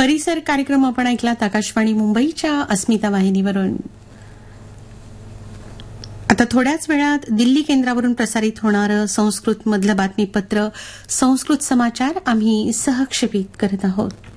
परिसर कार्यक्रम आपण ऐकलात आकाशवाणी मुंबईच्या अस्मिता वाहिनीवरून. आता थोड्याच वेळात दिल्ली केंद्रावरून प्रसारित होणारं संस्कृत मधलं बातमीपत्र संस्कृत समाचार आम्ही सहक्षेपित करत आहोत.